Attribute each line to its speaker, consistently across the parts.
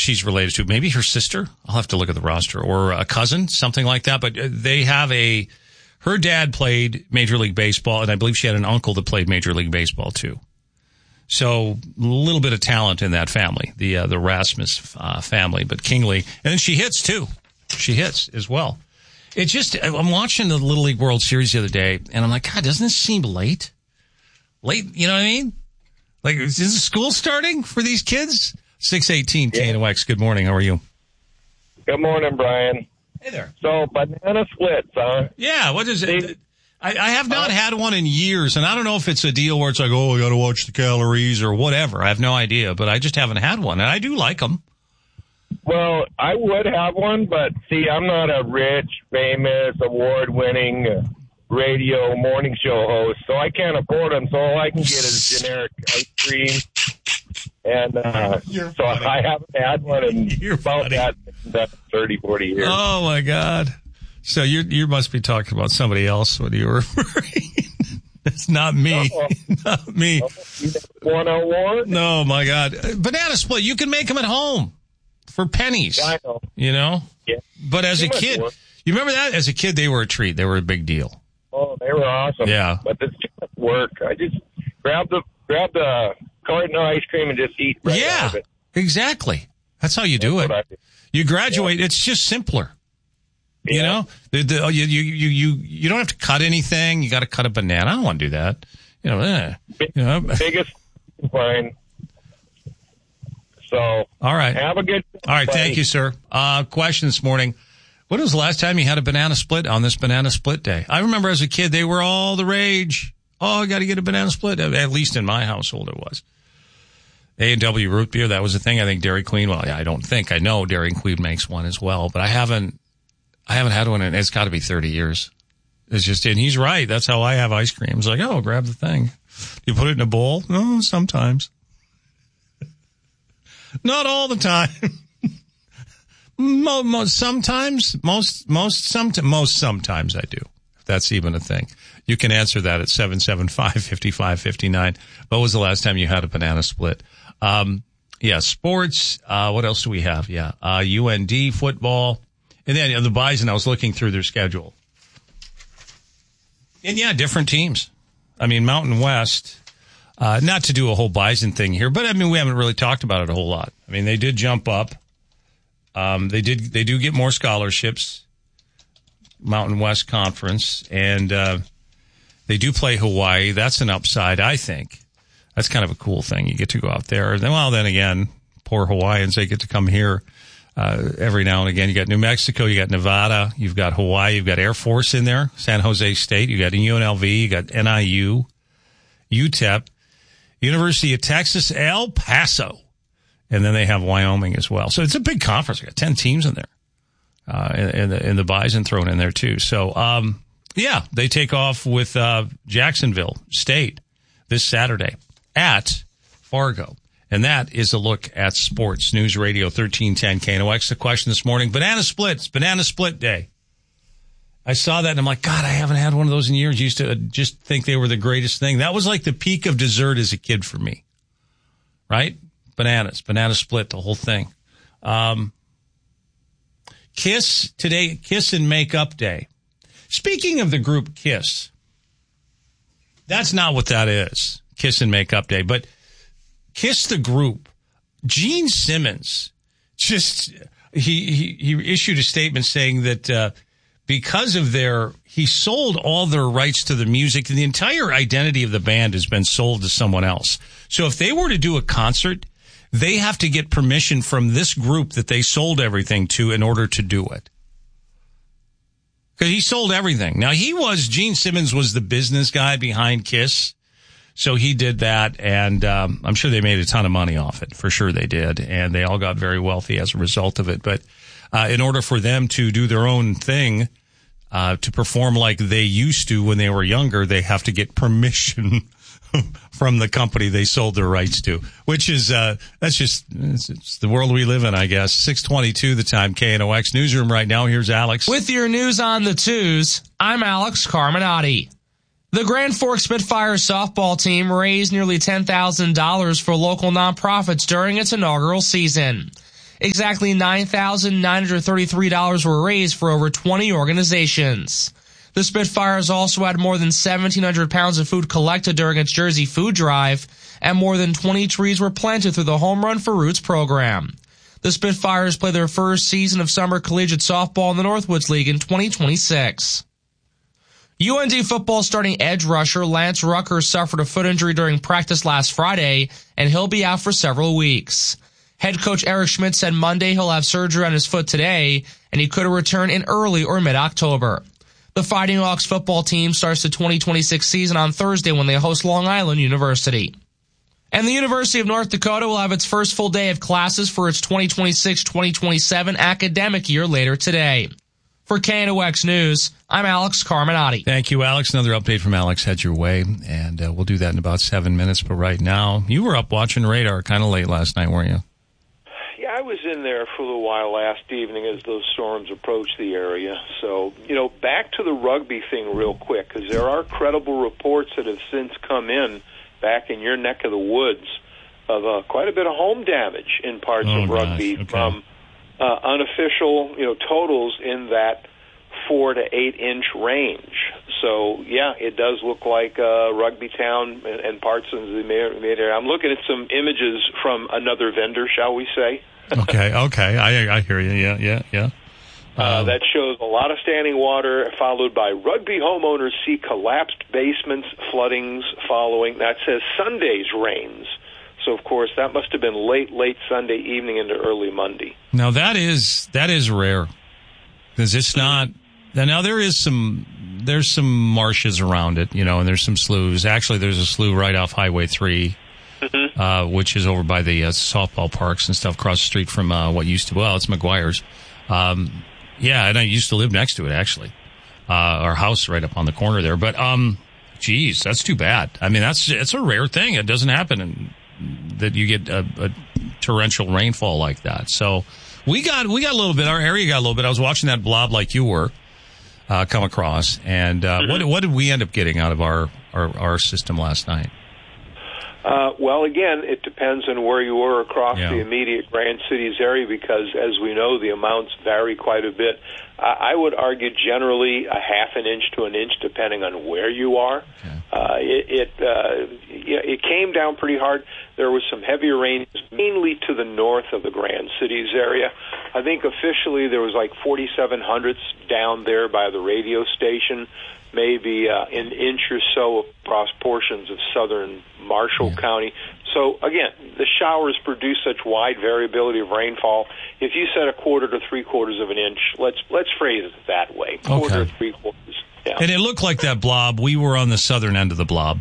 Speaker 1: she's related to. Maybe her sister. I'll have to look at the roster. Or a cousin, something like that. But they have her dad played Major League Baseball, and I believe she had an uncle that played Major League Baseball, too. So a little bit of talent in that family, the Rasmus family. But Kingley, and then she hits, too. She hits as well. It just, I'm watching the Little League World Series the other day, and I'm like, God, doesn't this seem late? Late, you know what I mean? Like, is the school starting for these kids? 618 KNOX, good morning. How are you?
Speaker 2: Good morning, Brian.
Speaker 1: Hey there.
Speaker 2: So, banana splits, huh?
Speaker 1: Yeah, what is it? I have not had one in years, and I don't know if it's a deal where it's like, oh, I got to watch the calories or whatever. I have no idea, but I just haven't had one, and I do like them.
Speaker 2: Well, I would have one, but see, I'm not a rich, famous, award-winning radio morning show host, so I can't afford them. So all I can get is generic ice cream, and so I haven't had one in about that 30, 40 years.
Speaker 1: Oh my God! So you must be talking about somebody else when you were referring. It's not me. Not me.
Speaker 2: 101?
Speaker 1: No, my God. Banana split. You can make them at home for pennies.
Speaker 2: I know.
Speaker 1: You know?
Speaker 2: Yeah.
Speaker 1: But as a kid, you remember that? As a kid, they were a treat. They were a big deal.
Speaker 2: Oh, they were awesome.
Speaker 1: Yeah.
Speaker 2: But this just work. I just grab the carton of ice cream and just eat right out of it.
Speaker 1: Exactly. That's how you do it. You graduate. Yeah. It's just simpler. You know, you don't have to cut anything. You got to cut a banana. I don't want to do that.
Speaker 2: Biggest fine. So,
Speaker 1: all right.
Speaker 2: Have a good.
Speaker 1: All right. Thank you, sir. Question this morning. When was the last time you had a banana split on this banana split day? I remember as a kid, they were all the rage. Oh, I got to get a banana split. At least in my household, it was. A&W root beer. That was a thing. I think Dairy Queen. Well, I know Dairy Queen makes one as well, but I haven't had one in, it's got to be 30 years. It's just, and he's right. That's how I have ice cream. It's like, oh, grab the thing. You put it in a bowl? No, sometimes. Not all the time. Sometimes I do. If that's even a thing. You can answer that at 775-5559. When was the last time you had a banana split? Sports. What else do we have? UND football. And then the Bison, I was looking through their schedule. And different teams. I mean, Mountain West, not to do a whole Bison thing here, but I mean, we haven't really talked about it a whole lot. I mean, they did jump up. They do get more scholarships, Mountain West Conference, and they do play Hawaii. That's an upside, I think. That's kind of a cool thing. You get to go out there. Then again, poor Hawaiians, they get to come here every now and again. You got New Mexico, you got Nevada, you've got Hawaii, you've got Air Force in there, San Jose State, you got UNLV, you got NIU, UTEP, University of Texas, El Paso, and then they have Wyoming as well. So it's a big conference. We got 10 teams in there, and the Bison thrown in there too. So they take off with Jacksonville State this Saturday at Fargo. And that is a look at sports. News Radio 1310 KNOX. The question this morning, banana splits, banana split day. I saw that and I'm like, God, I haven't had one of those in years. Used to just think they were the greatest thing. That was like the peak of dessert as a kid for me. Right? Bananas, banana split, the whole thing. Kiss today, Kiss and Makeup Day. Speaking of the group Kiss, that's not what that is, Kiss and Makeup Day, but Kiss the group. Gene Simmons he issued a statement saying that because of he sold all their rights to the music, and the entire identity of the band has been sold to someone else. So if they were to do a concert, they have to get permission from this group that they sold everything to in order to do it. Because he sold everything. Now, Gene Simmons was the business guy behind Kiss. So he did that, and I'm sure they made a ton of money off it. For sure they did, and they all got very wealthy as a result of it. But in order for them to do their own thing, to perform like they used to when they were younger, they have to get permission from the company they sold their rights to, which is it's the world we live in, I guess. 6:22 the time, KNOX Newsroom right now. Here's Alex.
Speaker 3: With your news on the twos, I'm Alex Carminati. The Grand Forks Spitfire softball team raised nearly $10,000 for local nonprofits during its inaugural season. Exactly $9,933 were raised for over 20 organizations. The Spitfires also had more than 1,700 pounds of food collected during its Jersey food drive, and more than 20 trees were planted through the Home Run for Roots program. The Spitfires play their first season of summer collegiate softball in the Northwoods League in 2026. UND football starting edge rusher Lance Rucker suffered a foot injury during practice last Friday, and he'll be out for several weeks. Head coach Eric Schmidt said Monday he'll have surgery on his foot today, and he could return in early or mid-October. The Fighting Hawks football team starts the 2026 season on Thursday when they host Long Island University. And the University of North Dakota will have its first full day of classes for its 2026-2027 academic year later today. For KNOX News, I'm Alex Carminati.
Speaker 1: Thank you, Alex. Another update from Alex heads your way, and we'll do that in about 7 minutes. But right now, you were up watching Radar kind of late last night, weren't you?
Speaker 4: Yeah, I was in there for a little while last evening as those storms approached the area. So, back to the rugby thing real quick, because there are credible reports that have since come in back in your neck of the woods of quite a bit of home damage in parts of rugby from unofficial, totals in that 4 to 8 inch range. So, yeah, it does look like Rugby Town and parts of the area. I'm looking at some images from another vendor, shall we say.
Speaker 1: Okay. I hear you. Yeah.
Speaker 4: That shows a lot of standing water, followed by rugby homeowners see collapsed basements, floodings following. That says Sunday's rains. So, of course, that must have been late Sunday evening into early Monday.
Speaker 1: Now, that is rare, because it's not. Now, there's some marshes around it, and there's some sloughs. Actually, there's a slough right off Highway 3, which is over by the softball parks and stuff across the street from what used to, it's McGuire's. Yeah, and I used to live next to it, actually. Our house right up on the corner there. But, geez, that's too bad. I mean, it's a rare thing. It doesn't happen that you get a torrential rainfall like that. So we got a little bit, our area got a little bit. I was watching that blob like you were come across. And what did we end up getting out of our system last night?
Speaker 4: Well, again, it depends on where you were across the immediate Grand Cities area, because, as we know, the amounts vary quite a bit. I would argue generally a half an inch to an inch, depending on where you are. Okay. It came down pretty hard. There was some heavier rain, mainly to the north of the Grand Cities area. I think officially there was like 4,700 down there by the radio station, maybe an inch or so across portions of southern Marshall County. So, again, the showers produce such wide variability of rainfall. If you said 1/4 to 3/4 of an inch, let's phrase it that way. 1/4 to 3/4. Yeah.
Speaker 1: And it looked like that blob. We were on the southern end of the blob.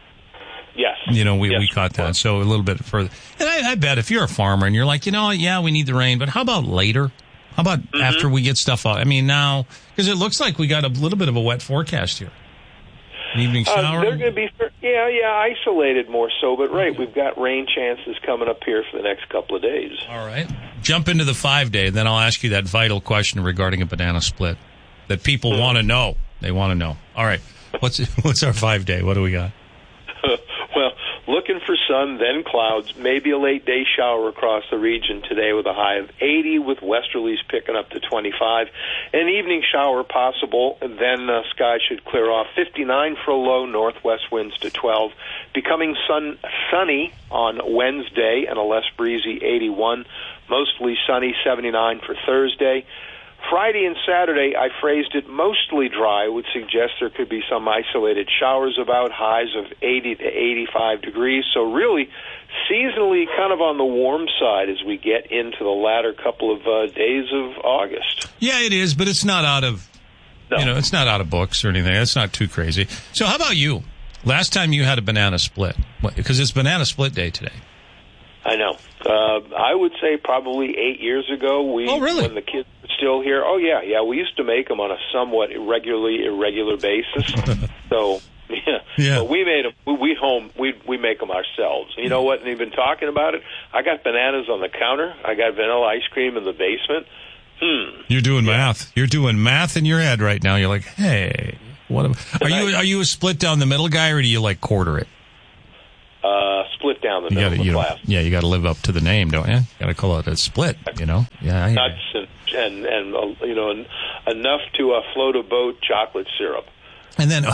Speaker 4: Yes.
Speaker 1: We caught that. So a little bit further. And I bet if you're a farmer and you're like, we need the rain, but how about later? How about after we get stuff out? I mean, now, because it looks like we got a little bit of a wet forecast here. An evening shower?
Speaker 4: They're going to be, isolated more so, but we've got rain chances coming up here for the next couple of days.
Speaker 1: All right. Jump into the 5-day, and then I'll ask you that vital question regarding a banana split that people want to know. They want to know. All right. What's our 5-day? What do we got?
Speaker 4: Well, looking for sun, then clouds, maybe a late day shower across the region today with a high of 80, with westerlies picking up to 25. An evening shower possible, and then skies should clear off. 59 for a low, northwest winds to 12. Becoming sunny on Wednesday and a less breezy 81. Mostly sunny, 79 for Thursday. Friday and Saturday, I phrased it mostly dry, would suggest there could be some isolated showers about, highs of 80 to 85 degrees. So really, seasonally kind of on the warm side as we get into the latter couple of days of August.
Speaker 1: Yeah, it is, but it's not out of, it's not out of books or anything. It's not too crazy. So how about you? Last time you had a banana split, because it's banana split day today.
Speaker 4: I know. I would say probably 8 years ago. When the kids were still here. Oh, yeah. We used to make them on a somewhat irregular basis. So, yeah. But we made them. We make them ourselves. You know what? And they've been talking about it. I got bananas on the counter. I got vanilla ice cream in the basement.
Speaker 1: You're doing math. You're doing math in your head right now. You're like, hey, are you a split down the middle guy, or do you quarter it?
Speaker 4: split down the middle of the glass.
Speaker 1: Yeah, you got to live up to the name, don't you? You got to call it a split, you know? Yeah.
Speaker 4: Nuts and enough to float a boat, chocolate syrup.
Speaker 1: And then,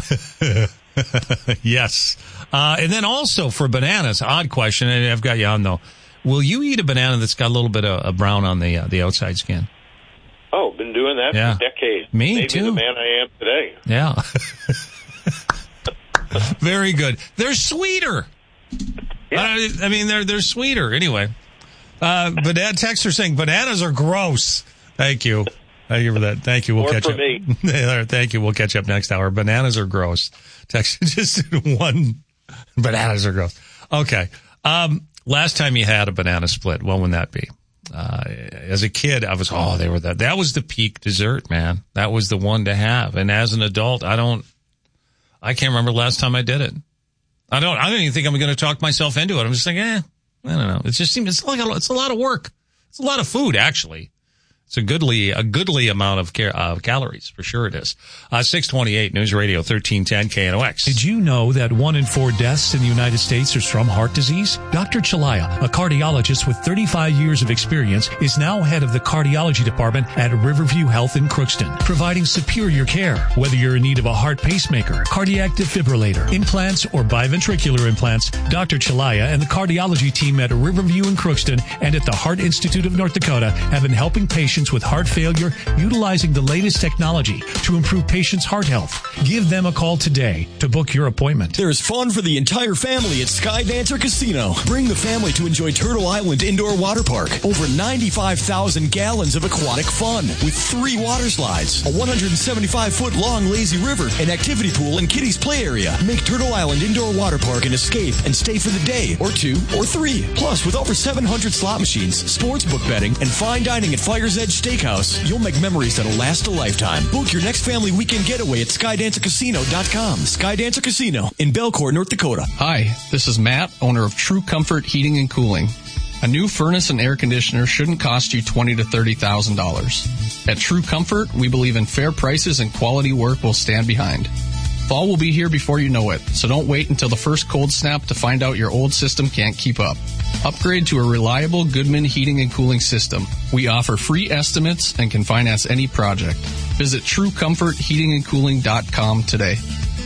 Speaker 1: yes. And then also for bananas, odd question, and I've got you on though. Will you eat a banana that's got a little bit of brown on the outside skin?
Speaker 4: Oh, been doing that for decades.
Speaker 1: Me too.
Speaker 4: Maybe the man I am today.
Speaker 1: Yeah. Very good. They're sweeter. Yeah. I mean, they're sweeter. Anyway, texts are saying bananas are gross. Thank you. Thank you for that. Thank you. We'll catch up.
Speaker 4: Me.
Speaker 1: Thank you. We'll catch up next hour. Bananas are gross. Text just one. Bananas are gross. Okay. Last time you had a banana split, when would that be? As a kid, they were that was the peak dessert, man. That was the one to have. And as an adult, I can't remember the last time I did it. I don't even think I'm going to talk myself into it. I'm just like, I don't know. It just seems, it's a lot of work. It's a lot of food, actually. It's a goodly amount of calories, for sure it is. 628 News Radio 1310 KNOX.
Speaker 5: Did you know that 1 in 4 deaths in the United States are from heart disease? Dr. Chalaya, a cardiologist with 35 years of experience, is now head of the cardiology department at Riverview Health in Crookston, providing superior care. Whether you're in need of a heart pacemaker, cardiac defibrillator, implants, or biventricular implants, Dr. Chalaya and the cardiology team at Riverview in Crookston and at the Heart Institute of North Dakota have been helping patients with heart failure utilizing the latest technology to improve patients' heart health. Give them a call today to book your appointment.
Speaker 6: There's fun for the entire family at Skydancer Casino. Bring the family to enjoy Turtle Island Indoor Water Park. Over 95,000 gallons of aquatic fun with 3 water slides, a 175-foot long lazy river, an activity pool, and kiddies' play area. Make Turtle Island Indoor Water Park an escape and stay for the day, or 2, or 3. Plus, with over 700 slot machines, sportsbook betting, and fine dining at Fire's Edge Steakhouse, you'll make memories that'll last a lifetime. Book your next family weekend getaway at SkydancerCasino.com. Skydancer Casino in Belcourt, North Dakota.
Speaker 7: Hi, this is Matt, owner of True Comfort Heating and Cooling. A new furnace and air conditioner shouldn't cost you $20,000 to $30,000. At True Comfort, we believe in fair prices and quality work will stand behind. Fall will be here before you know it, so don't wait until the first cold snap to find out your old system can't keep up. Upgrade to a reliable Goodman heating and cooling system. We offer free estimates and can finance any project. Visit TrueComfortHeatingandCooling.com today.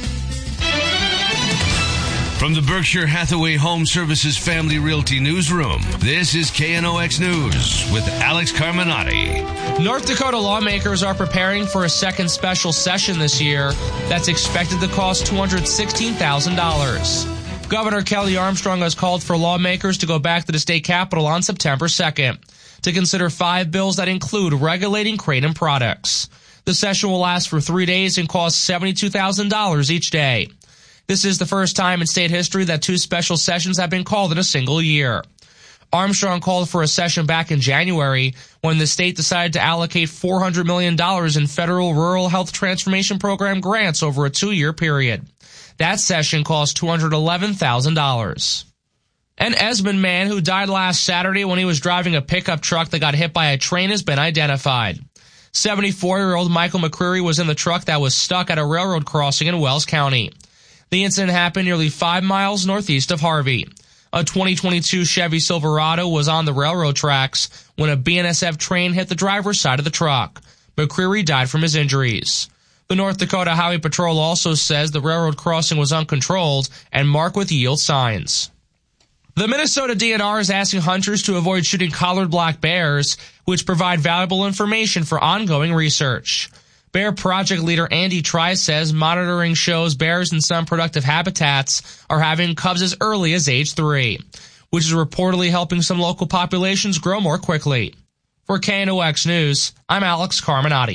Speaker 8: From the Berkshire Hathaway Home Services Family Realty Newsroom, this is KNOX News with Alex Carminati.
Speaker 3: North Dakota lawmakers are preparing for a second special session this year that's expected to cost $216,000. Governor Kelly Armstrong has called for lawmakers to go back to the state capitol on September 2nd to consider 5 bills that include regulating Kratom products. The session will last for 3 days and cost $72,000 each day. This is the first time in state history that 2 special sessions have been called in a single year. Armstrong called for a session back in January when the state decided to allocate $400 million in federal Rural Health Transformation Program grants over a 2-year period. That session cost $211,000. An Esmond man who died last Saturday when he was driving a pickup truck that got hit by a train has been identified. 74-year-old Michael McCreary was in the truck that was stuck at a railroad crossing in Wells County. The incident happened nearly 5 miles northeast of Harvey. A 2022 Chevy Silverado was on the railroad tracks when a BNSF train hit the driver's side of the truck. McCreary died from his injuries. The North Dakota Highway Patrol also says the railroad crossing was uncontrolled and marked with yield signs. The Minnesota DNR is asking hunters to avoid shooting collared black bears, which provide valuable information for ongoing research. Bear Project leader Andy Try says monitoring shows bears in some productive habitats are having cubs as early as age 3, which is reportedly helping some local populations grow more quickly. For KNOX News, I'm Alex Carminati.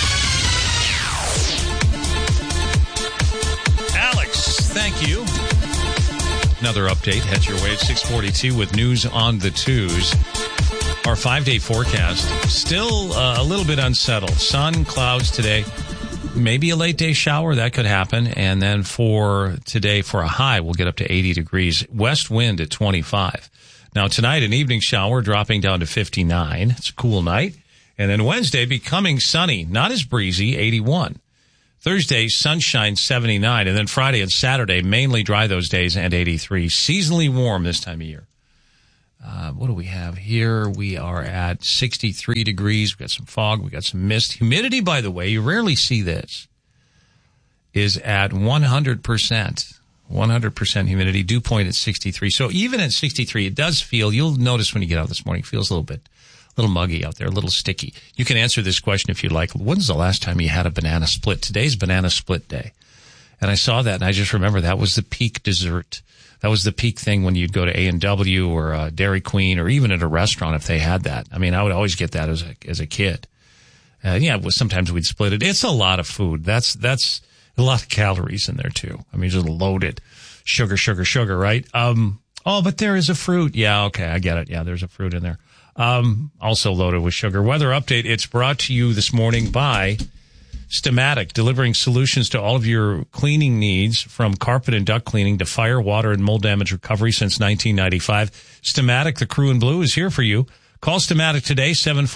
Speaker 1: Alex, thank you. Another update heads your way at 6:42 with news on the twos. Our 5-day forecast, still a little bit unsettled. Sun, clouds today, maybe a late day shower, that could happen. And then for today, for a high, we'll get up to 80 degrees. West wind at 25. Now tonight, an evening shower dropping down to 59. It's a cool night. And then Wednesday, becoming sunny, not as breezy, 81. Thursday, sunshine, 79. And then Friday and Saturday, mainly dry those days, and 83. Seasonally warm this time of year. What do we have here? We are at 63 degrees. We've got some fog. We've got some mist. Humidity, by the way, you rarely see this, is at 100%. 100% humidity. Dew point at 63. So even at 63, it does feel, you'll notice when you get out this morning, it feels a little muggy out there, a little sticky. You can answer this question if you'd like. When's the last time you had a banana split? Today's banana split day. And I saw that, and I just remember that was the peak dessert. That was the peak thing when you'd go to A&W or Dairy Queen or even at a restaurant if they had that. I mean, I would always get that as a kid. Sometimes we'd split it. It's a lot of food. That's a lot of calories in there too. I mean, just loaded. Sugar, right? But there is a fruit. Yeah, okay, I get it. Yeah, there's a fruit in there. Also loaded with sugar. Weather update. It's brought to you this morning by Stamatic, delivering solutions to all of your cleaning needs, from carpet and duct cleaning to fire, water, and mold damage recovery since 1995. Stamatic, the crew in blue, is here for you. Call Stamatic today,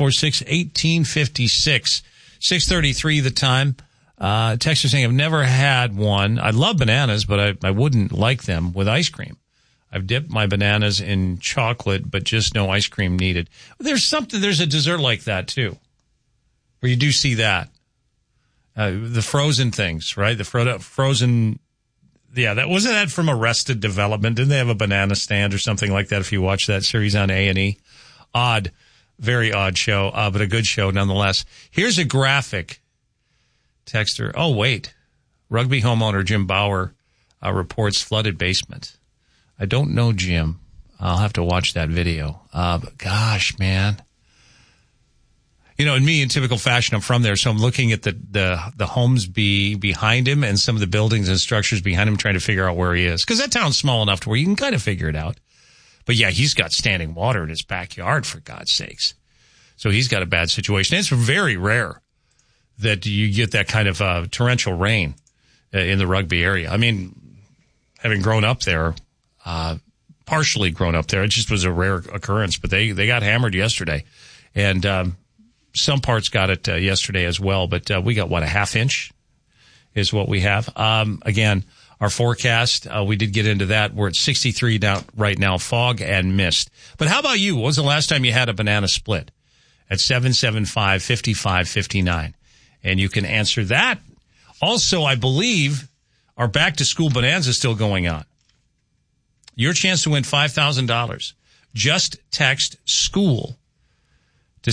Speaker 1: 746-1856. 6:33 the time. Texter saying, I've never had one. I love bananas, but I wouldn't like them with ice cream. I've dipped my bananas in chocolate, but just no ice cream needed. There's a dessert like that too, where you do see that. The frozen things, right? The frozen, yeah, wasn't that from Arrested Development? Didn't they have a banana stand or something like that if you watch that series on A&E? Odd, very odd show, but a good show nonetheless. Here's a graphic. Texter, oh wait, rugby homeowner Jim Bauer reports flooded basement. I don't know Jim. I'll have to watch that video. But gosh, man. You know, in me, in typical fashion, I'm from there, so I'm looking at the homes behind him and some of the buildings and structures behind him, trying to figure out where he is. Because that town's small enough to where you can kind of figure it out. But yeah, he's got standing water in his backyard, for God's sakes. So he's got a bad situation. It's very rare that you get that kind of torrential rain in the Rugby area. I mean, having grown up there, partially grown up there, it just was a rare occurrence. But they got hammered yesterday. And some parts got it yesterday as well. But we got, a half inch is what we have. Again, our forecast, we did get into that. We're at 63 right now, fog and mist. But how about you? When was the last time you had a banana split? At 775-5559. And you can answer that. Also, I believe our back-to-school bonanza is still going on. Your chance to win $5,000. Just text SCHOOL to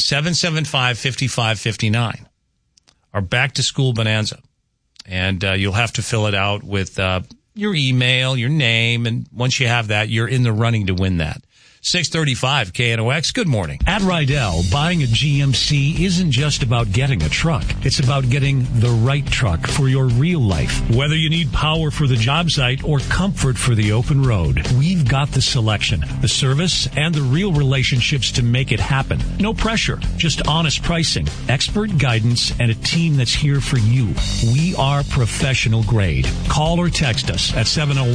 Speaker 1: 775-5559. Our back-to-school bonanza. And you'll have to fill it out with your email, your name, and once you have that, you're in the running to win that. 635 KNOX. Good morning.
Speaker 5: At Rydell, buying a GMC isn't just about getting a truck. It's about getting the right truck for your real life. Whether you need power for the job site or comfort for the open road, we've got the selection, the service, and the real relationships to make it happen. No pressure, just honest pricing, expert guidance, and a team that's here for you. We are professional grade. Call or text us at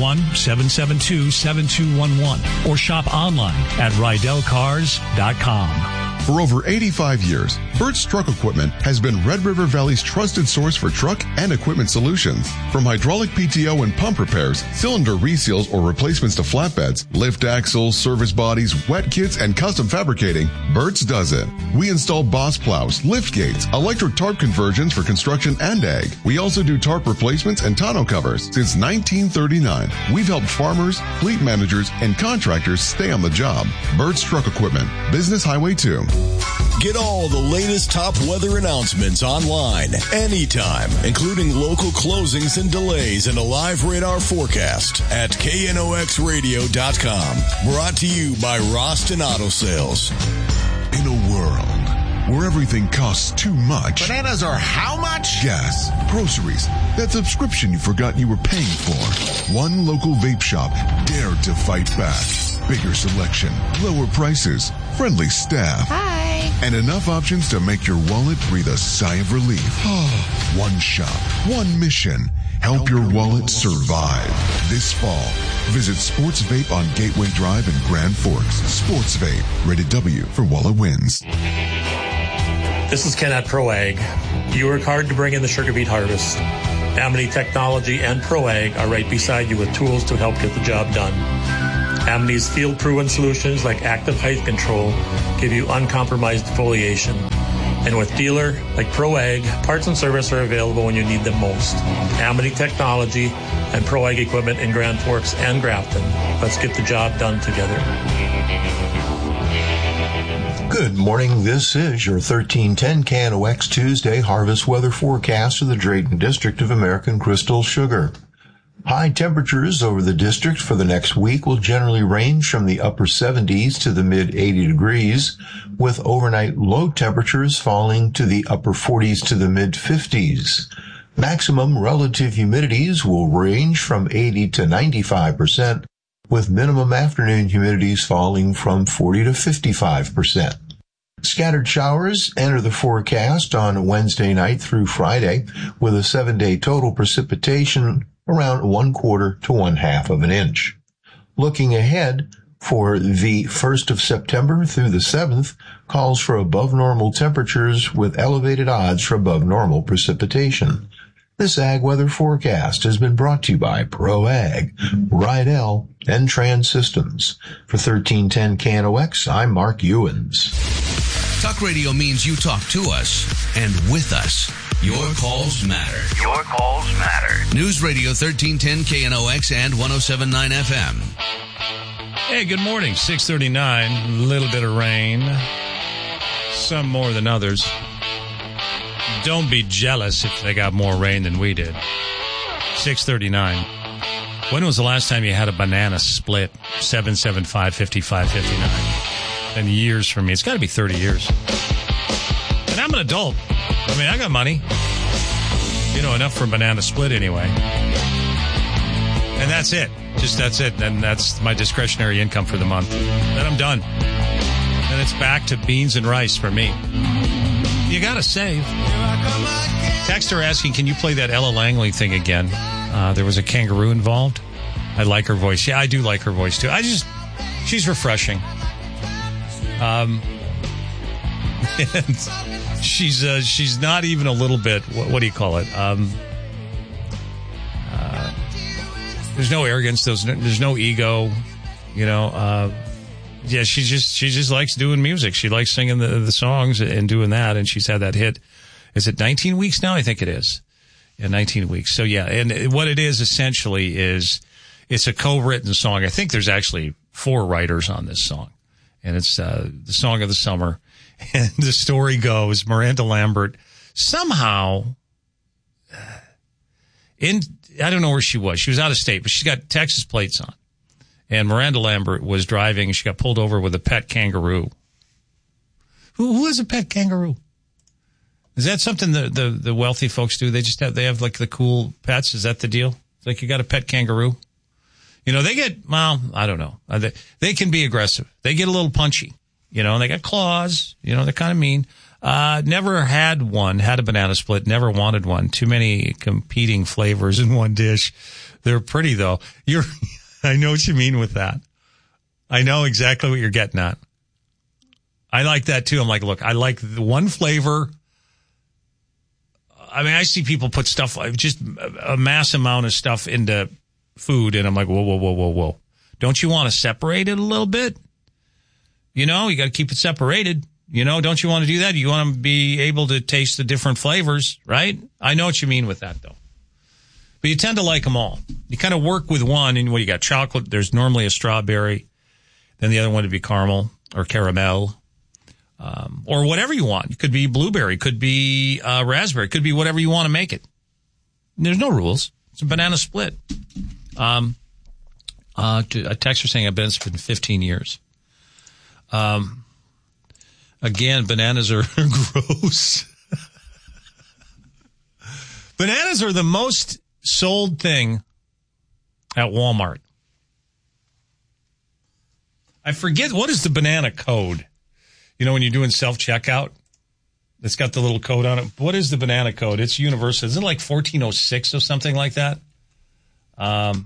Speaker 5: 701-772-7211 or shop online at RydellCars.com.
Speaker 9: For over 85 years, Burt's Truck Equipment has been Red River Valley's trusted source for truck and equipment solutions. From hydraulic PTO and pump repairs, cylinder reseals or replacements to flatbeds, lift axles, service bodies, wet kits, and custom fabricating, Burt's does it. We install boss plows, lift gates, electric tarp conversions for construction and ag. We also do tarp replacements and tonneau covers. Since 1939, we've helped farmers, fleet managers, and contractors stay on the job. Burt's Truck Equipment, Business Highway 2.
Speaker 6: Get all the latest top weather announcements online, anytime, including local closings and delays and a live radar forecast at knoxradio.com. Brought to you by Roston Auto Sales.
Speaker 9: In a world where everything costs too much.
Speaker 10: Bananas are how much?
Speaker 9: Gas, groceries, that subscription you forgot you were paying for. One local vape shop dared to fight back. Bigger selection, lower prices, friendly staff.
Speaker 10: Hi.
Speaker 9: And enough options to make your wallet breathe a sigh of relief. One shop, one mission. Help your wallet survive. This fall, visit Sports Vape on Gateway Drive in Grand Forks. Sports Vape, rated W for Walla wins.
Speaker 11: This is Ken at Pro Ag. You work hard to bring in the sugar beet harvest.
Speaker 10: Amity Technology and ProAg are right beside you with tools to help get the job done. Amity's field-proven solutions like active height control give you uncompromised foliation. And with dealer like ProAg, parts and service are available when you need them most. Amity Technology and ProAg equipment in Grand Forks and Grafton. Let's get the job done together.
Speaker 11: Good morning. This is your 1310 KNOX Tuesday harvest weather forecast of the Drayton District of American Crystal Sugar. High temperatures over the district for the next week will generally range from the upper 70s to the mid 80 degrees, with overnight low temperatures falling to the upper 40s to the mid 50s. Maximum relative humidities will range from 80 to 95%, with minimum afternoon humidities falling from 40 to 55%. Scattered showers enter the forecast on Wednesday night through Friday, with a 7-day total precipitation around 1/4 to 1/2 of an inch. Looking ahead, for the 1st of September through the 7th, calls for above normal temperatures with elevated odds for above normal precipitation. This ag weather forecast has been brought to you by ProAg, Rydell, and Trans Systems. For 1310 KNOX, I'm Mark Ewens.
Speaker 8: Talk radio means you talk to us and with us. Your calls matter. Your calls matter. News Radio 1310 KNOX and 107.9 FM.
Speaker 1: Hey, good morning. 6:39. A little bit of rain. Some more than others. Don't be jealous if they got more rain than we did. 6:39. When was the last time you had a banana split? 775-5559. Been years for me. It's got to be 30 years. And I'm an adult. I mean, I got money. You know, enough for a banana split anyway. And that's it. Just that's it. And that's my discretionary income for the month. Then I'm done. Then it's back to beans and rice for me. You got to save. Texter asking, can you play that Ella Langley thing again? There was a kangaroo involved. I like her voice. Yeah, I do like her voice too. She's refreshing. She's not even a little bit, what do you call it? There's no arrogance. There's no ego, you know. Yeah, she just likes doing music. She likes singing the songs and doing that. And she's had that hit. Is it 19 weeks now? I think it is. Yeah, 19 weeks. So yeah. And what it is essentially is it's a co-written song. I think there's actually 4 writers on this song. And it's the song of the summer. And the story goes, Miranda Lambert somehow I don't know where she was. She was out of state, but she's got Texas plates on. And Miranda Lambert was driving, and she got pulled over with a pet kangaroo. Who has a pet kangaroo? Is that something the wealthy folks do? They have like the cool pets? Is that the deal? It's like you got a pet kangaroo? You know, I don't know. They can be aggressive. They get a little punchy, you know, and they got claws, you know, they're kind of mean. Never had a banana split, never wanted one. Too many competing flavors in one dish. They're pretty though. I know what you mean with that. I know exactly what you're getting at. I like that too. I'm like, look, I like the one flavor. I mean, I see people put stuff, just a mass amount of stuff into food, and I'm like, whoa. Don't you want to separate it a little bit? You know, you got to keep it separated. You know, don't you want to do that? You want to be able to taste the different flavors, right? I know what you mean with that, though. But you tend to like them all. You kind of work with one, and you got chocolate. There's normally a strawberry. Then the other one would be caramel or caramel, or whatever you want. It could be blueberry, could be raspberry, could be whatever you want to make it. There's no rules. It's a banana split. A texter saying I've been for 15 years. Again, bananas are gross. Bananas are the most sold thing at Walmart. I forget, what is the banana code? You know, when you're doing self-checkout, it's got the little code on it. What is the banana code? It's universal. Isn't it like 1406 or something like that? No,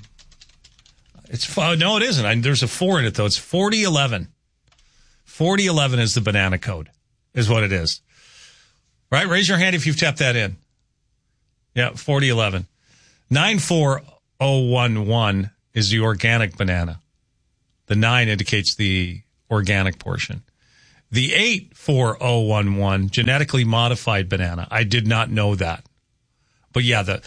Speaker 1: it isn't. There's a 4 in it, though. It's 4011. 4011 is the banana code, is what it is. Right? Raise your hand if you've tapped that in. Yeah, 4011. 94011 is the organic banana. The 9 indicates the organic portion. The 84011, genetically modified banana. I did not know that. But yeah, the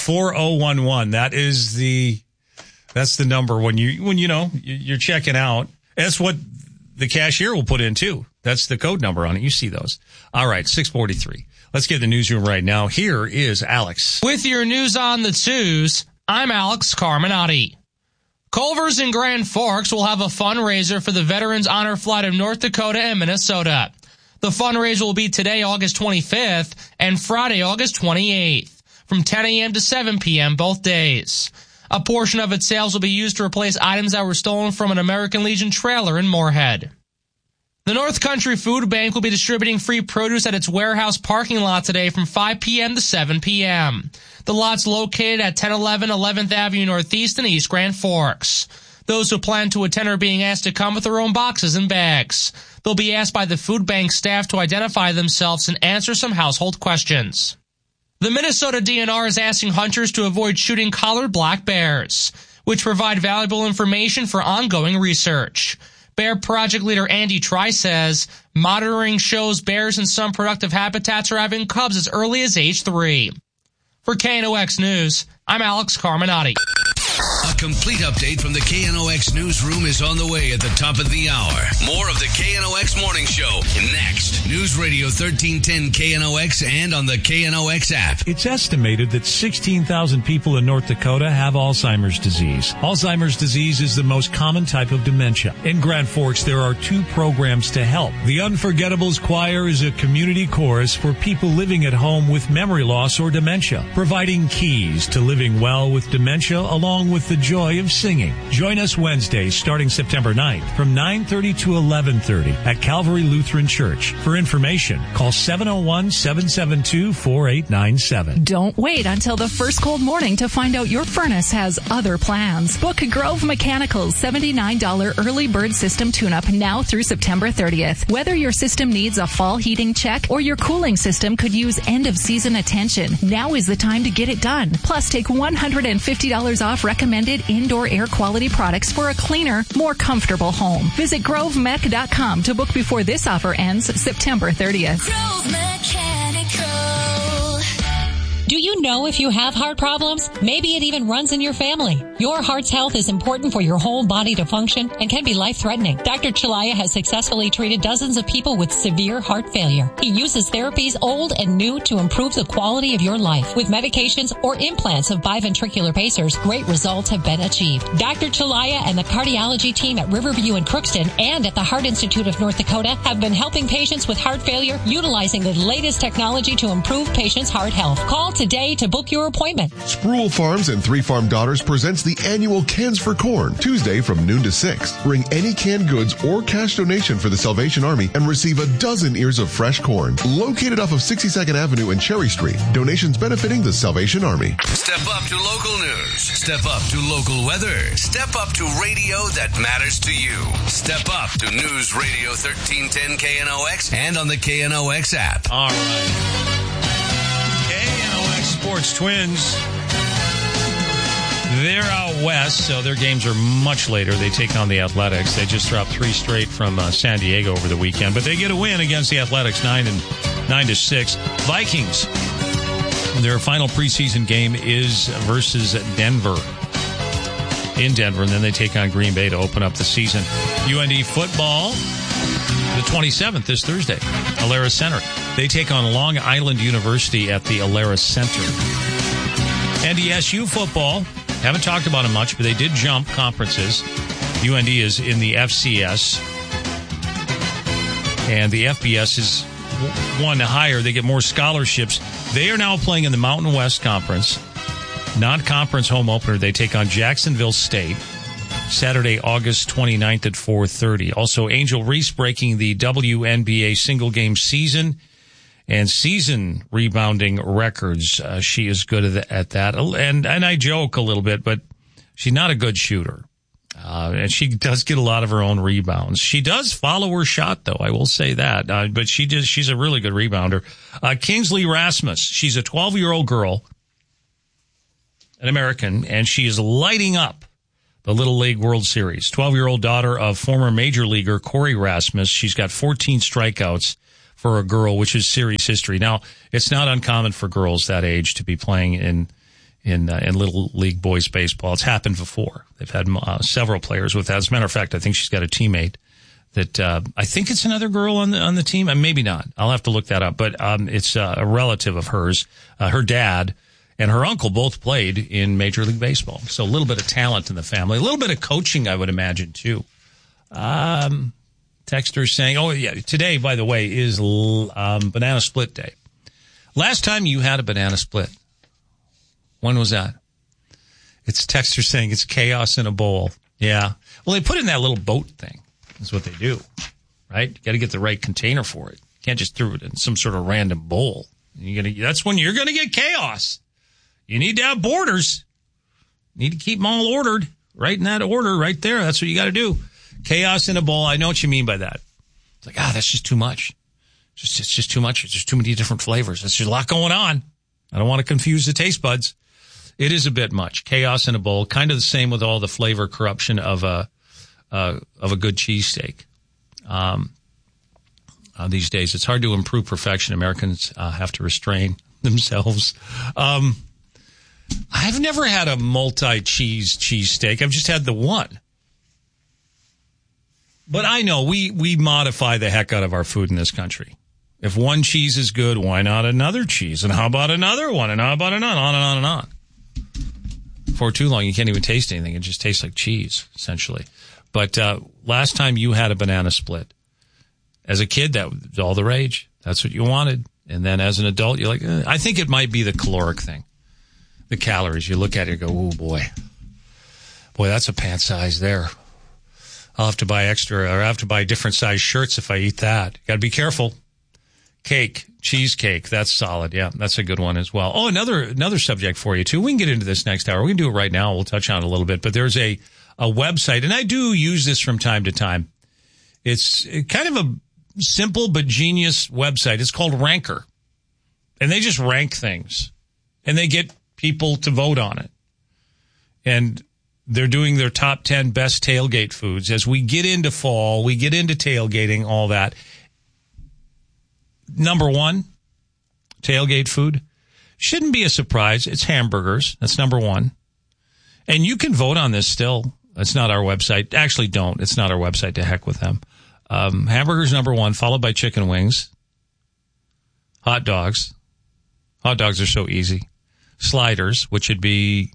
Speaker 1: 4011, that's the number when you're checking out. That's what the cashier will put in too. That's the code number on it. You see those. All right, 6:43. Let's get the newsroom right now. Here is Alex.
Speaker 3: With your news on the twos, I'm Alex Carminati. Culver's in Grand Forks will have a fundraiser for the Veterans Honor Flight of North Dakota and Minnesota. The fundraiser will be today, August 25th, and Friday, August 28th, from 10 a.m. to 7 p.m. both days. A portion of its sales will be used to replace items that were stolen from an American Legion trailer in Moorhead. The North Country Food Bank will be distributing free produce at its warehouse parking lot today from 5 p.m. to 7 p.m. The lot's located at 1011 11th Avenue Northeast in East Grand Forks. Those who plan to attend are being asked to come with their own boxes and bags. They'll be asked by the food bank staff to identify themselves and answer some household questions. The Minnesota DNR is asking hunters to avoid shooting collared black bears, which provide valuable information for ongoing research. Bear Project leader Andy Try says monitoring shows bears in some productive habitats are having cubs as early as age 3. For KNOX News, I'm Alex Carminati.
Speaker 8: A complete update from the KNOX newsroom is on the way at the top of the hour. More of the KNOX Morning Show next. News Radio 1310 KNOX and on the KNOX app.
Speaker 5: It's estimated that 16,000 people in North Dakota have Alzheimer's disease. Alzheimer's disease is the most common type of dementia. In Grand Forks, there are 2 programs to help. The Unforgettables Choir is a community chorus for people living at home with memory loss or dementia, providing keys to living well with dementia along with the joy of singing. Join us Wednesday starting September 9th from 9:30 to 11:30 at Calvary Lutheran Church. For information, call 701-772-4897.
Speaker 12: Don't wait until the first cold morning to find out your furnace has other plans. Book Grove Mechanical's $79 early bird system tune-up now through September 30th. Whether your system needs a fall heating check or your cooling system could use end-of-season attention, now is the time to get it done. Plus, take $150 off recommended indoor air quality products for a cleaner, more comfortable home. Visit grovemech.com to book before this offer ends September 30th.
Speaker 13: Grove Mechanical. Do you know if you have heart problems? Maybe it even runs in your family. Your heart's health is important for your whole body to function and can be life-threatening. Dr. Chalaya has successfully treated dozens of people with severe heart failure. He uses therapies old and new to improve the quality of your life. With medications or implants of biventricular pacers, great results have been achieved. Dr. Chalaya and the cardiology team at Riverview in Crookston and at the Heart Institute of North Dakota have been helping patients with heart failure utilizing the latest technology to improve patients' heart health. Call today to book your appointment.
Speaker 9: Sproul Farms and 3 Farm Daughters presents the annual Cans for Corn, Tuesday from noon to 6. Bring any canned goods or cash donation for the Salvation Army and receive a dozen ears of fresh corn. Located off of 62nd Avenue and Cherry Street. Donations benefiting the Salvation Army.
Speaker 8: Step up to local news. Step up to local weather. Step up to radio that matters to you. Step up to News Radio 1310 KNOX and on the KNOX app.
Speaker 1: All right. Sports Twins, they're out west, so their games are much later. They take on the Athletics. They just dropped 3 straight from San Diego over the weekend, but they get a win against the Athletics, 9-6. Vikings, their final preseason game is versus Denver. In Denver, and then they take on Green Bay to open up the season. UND football, the 27th, this Thursday, Alara Center. They take on Long Island University at the Alara Center. NDSU football, haven't talked about it much, but they did jump conferences. UND is in the FCS, and the FBS is one higher. They get more scholarships. They are now playing in the Mountain West Conference. Non-conference home opener, they take on Jacksonville State, Saturday, August 29th at 4:30. Also, Angel Reese breaking the WNBA single-game season and season rebounding records. She is good at that. And I joke a little bit, but she's not a good shooter. And she does get a lot of her own rebounds. She does follow her shot, though. I will say that. But she's a really good rebounder. Kingsley Rasmus. She's a 12-year-old girl. an American, and she is lighting up the Little League World Series. 12-year-old daughter of former major leaguer Corey Rasmus. She's got 14 strikeouts for a girl, which is series history. Now, it's not uncommon for girls that age to be playing in Little League boys baseball. It's happened before. They've had several players with that. As a matter of fact, I think she's got a teammate that I think it's another girl on the team. Maybe not. I'll have to look that up. But it's a relative of hers. Her dad and her uncle both played in Major League Baseball. So a little bit of talent in the family. A little bit of coaching, I would imagine, too. Texter saying, oh, yeah, today, by the way, is Banana Split Day. Last time you had a banana split, when was that? It's Texter saying it's chaos in a bowl. Yeah. Well, they put it in that little boat thing. That's what they do, right? You got to get the right container for it. You can't just throw it in some sort of random bowl. That's when you're going to get chaos. You need to have borders. You need to keep them all ordered, right in that order, right there. That's what you got to do. Chaos in a bowl. I know what you mean by that. It's like, that's just too much. It's just too much. There's too many different flavors. There's just a lot going on. I don't want to confuse the taste buds. It is a bit much. Chaos in a bowl. Kind of the same with all the flavor corruption of a good cheesesteak. These days, it's hard to improve perfection. Americans have to restrain themselves. I've never had a multi-cheese cheesesteak. I've just had the one. But I know we modify the heck out of our food in this country. If one cheese is good, why not another cheese? And how about another one? And how about another? On and on and on. For too long, you can't even taste anything. It just tastes like cheese, essentially. But last time you had a banana split, as a kid, that was all the rage. That's what you wanted. And then as an adult, you're like, I think it might be the caloric thing. The calories. You look at it and go, oh, boy. Boy, that's a pant size there. I'll have to buy extra, or I have to buy different size shirts if I eat that. Got to be careful. Cake, cheesecake, that's solid. Yeah, that's a good one as well. Oh, another subject for you, too. We can get into this next hour. We can do it right now. We'll touch on it a little bit. But there's a website, and I do use this from time to time. It's kind of a simple but genius website. It's called Ranker. And they just rank things. And they get people to vote on it. And they're doing their top 10 best tailgate foods. As we get into fall, we get into tailgating, all that. Number one, tailgate food. Shouldn't be a surprise. It's hamburgers. That's number one. And you can vote on this still. It's not our website. Actually, don't. It's not our website. To heck with them. Hamburgers number one, followed by chicken wings. Hot dogs. Hot dogs are so easy. Sliders, which would be,